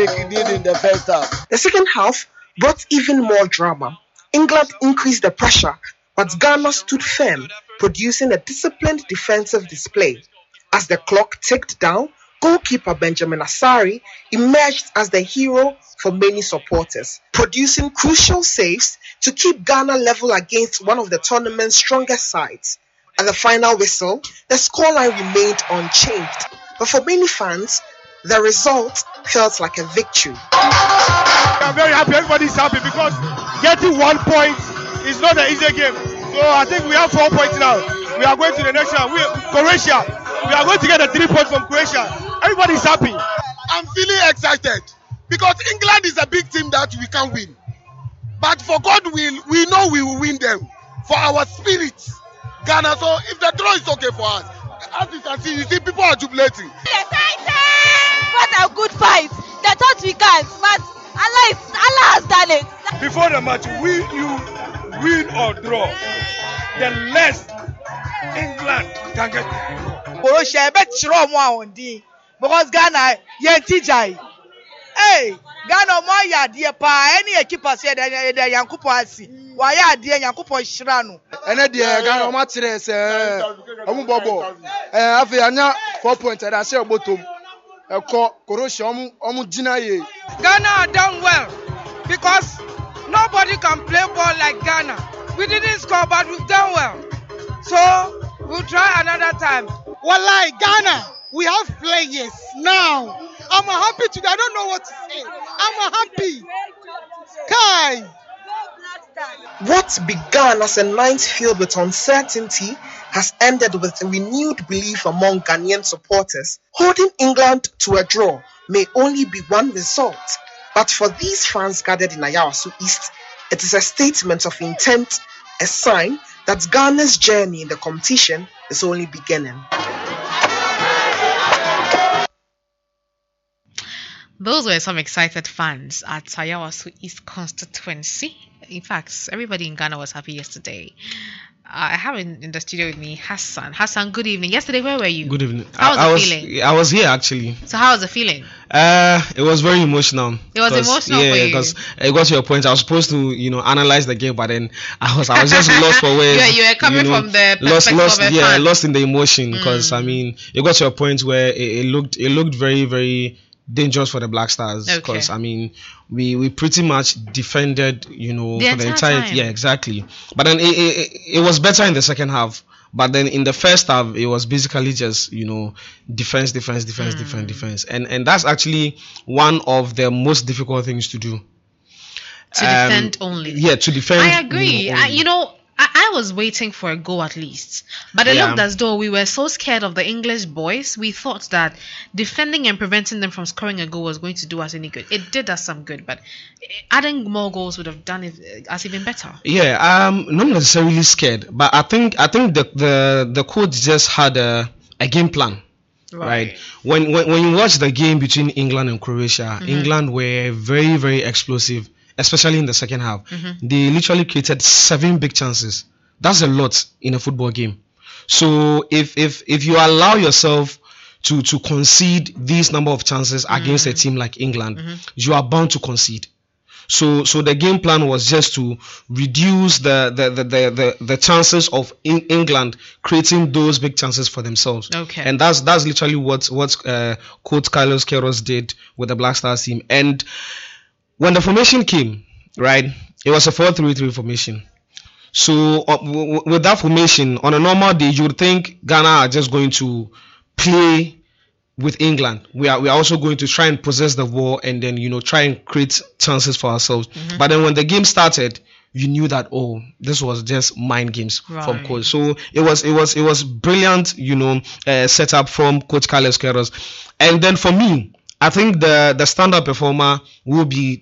He did in the first half. The second half brought even more drama. England increased the pressure, but Ghana stood firm, producing a disciplined defensive display. As the clock ticked down, goalkeeper Benjamin Asari emerged as the hero for many supporters, producing crucial saves to keep Ghana level against one of the tournament's strongest sides. At the final whistle, the scoreline remained unchanged, but for many fans, the result felt like a victory. I'm very happy, everybody's happy because getting 1 point is not an easy game. So I think we have 4 points now. We are going to the next round. Croatia, we are going to get the 3 points from Croatia. Everybody's happy. I'm feeling excited because England is a big team that we can win. But for God will, we know we will win them. For our spirits, Ghana. So if the draw is okay for us, as you can see, you see people are jubilating. What a good fight. They thought we can't, but Allah has done it. Before the match, you win or draw, the less England can get. Croatia bet sure more on the because Ghana yentijai. Hey, Ghana mo ya die pa any keeper say the Yankupo asi. Wa ya die Yankupo hira no. Ene die Ghana o ma kire se omu bobo. Afi anya 4 points and I say obotom. Croatia omu jina ye. Ghana are done well because nobody can play ball like Ghana. We didn't score, but we've done well. So we'll try another time. Wallahi, Ghana, we have players now. I'm happy today. I don't know what to say. I'm happy. Kai. What began as a night filled with uncertainty has ended with a renewed belief among Ghanaian supporters. Holding England to a draw may only be one result, but for these fans gathered in Ayawaso East, it is a statement of intent, a sign that Ghana's journey in the competition is only beginning. Those were some excited fans at Ayawaso East constituency. In fact, everybody in Ghana was happy yesterday. I have in the studio with me Hassan. Hassan, good evening. Yesterday, where were you? Good evening. How was the feeling? I was here actually. So how was the feeling? It was very emotional. It was emotional for you? Yeah, because it got to your point. I was supposed to, analyze the game, but then I was just lost for words. You were coming from the perspective of a fan. Lost in the emotion because it got to a point where it looked very, very dangerous for the Black Stars because we pretty much defended for the entire time. Yeah, exactly. But then it was better in the second half. But then in the first half it was basically just defense, and that's actually one of the most difficult things to do. To defend only. Yeah, to defend. I agree. I was waiting for a goal at least. But it looked as though we were so scared of the English boys. We thought that defending and preventing them from scoring a goal was going to do us any good. It did us some good, but adding more goals would have done us even better. Yeah, not necessarily scared, but I think the coach just had a game plan. Right. When you watch the game between England and Croatia, England were very, very explosive. Especially in the second half, they literally created 7 big chances. That's a lot in a football game. So if you allow yourself to concede these number of chances against a team like England, you are bound to concede. So the game plan was just to reduce the chances of England creating those big chances for themselves. Okay. And that's literally what Coach Carlos Queiroz did with the Black Stars team. And when the formation came, right, it was a 4-3-3 formation. So with that formation, on a normal day, you would think Ghana are just going to play with England. We are also going to try and possess the ball and then try and create chances for ourselves. But then when the game started, you knew that this was just mind games from coach. So it was brilliant, setup from Coach Carlos Queiroz. And then for me, I think the standout performer will be